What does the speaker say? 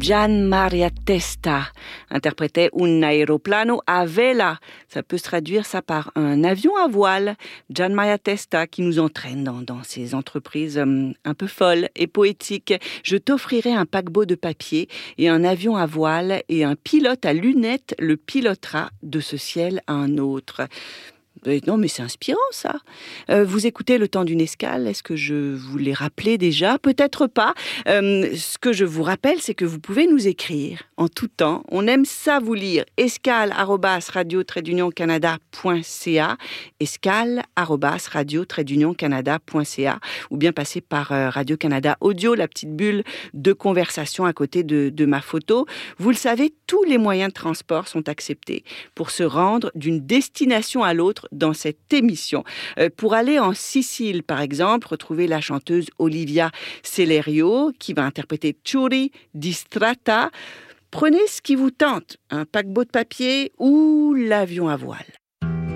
Gian Maria Testa interprétait Un aeroplano a vela. Ça peut se traduire ça par un avion à voile. Gian Maria Testa qui nous entraîne dans ces entreprises un peu folles et poétiques. Je t'offrirai un paquebot de papier et un avion à voile et un pilote à lunettes le pilotera de ce ciel à un autre. Non, mais c'est inspirant, ça. Vous écoutez Le temps d'une escale. Est-ce que je vous l'ai rappelé déjà? Peut-être pas. Ce que je vous rappelle, c'est que vous pouvez nous écrire en tout temps. On aime ça vous lire. escale@radio-canada.ca escale@radio-canada.ca ou bien passer par Radio-Canada Audio, la petite bulle de conversation à côté de ma photo. Vous le savez, tous les moyens de transport sont acceptés pour se rendre d'une destination à l'autre dans cette émission. Pour aller en Sicile, par exemple, retrouvez la chanteuse Olivia Celerio qui va interpréter Ciuri Distratta. Prenez ce qui vous tente, un paquebot de papier ou l'avion à voile.